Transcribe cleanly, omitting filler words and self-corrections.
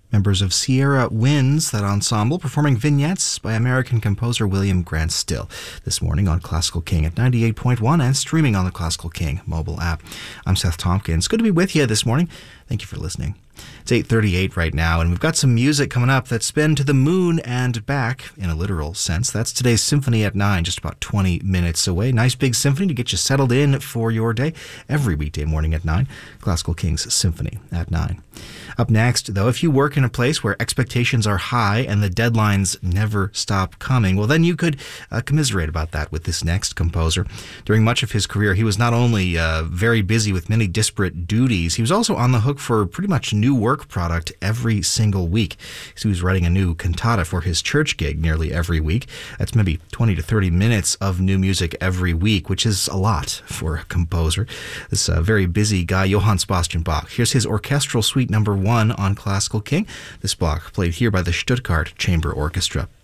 Members of Sierra Winds, that ensemble, performing vignettes by American composer William Grant Still this morning on Classical King at 98.1 and streaming on the Classical King mobile app. I'm Seth Tompkins. Good to be with you this morning. Thank you for listening. It's 8:38 right now, and we've got some music coming up that's been to the moon and back in a literal sense. That's today's Symphony at 9, just about 20 minutes away. Nice big symphony to get you settled in for your day every weekday morning at 9. Classical King's Symphony at 9. Up next, though, if you work in a place where expectations are high and the deadlines never stop coming, well, then you could commiserate about that with this next composer. During much of his career, he was not only very busy with many disparate duties, he was also on the hook for pretty much new work product every single week. So he was writing a new cantata for his church gig nearly every week. That's maybe 20 to 30 minutes of new music every week, which is a lot for a composer. This very busy guy, Johann Sebastian Bach. Here's his Orchestral Suite No. 1 on Classical King. This block played here by the Stuttgart Chamber Orchestra.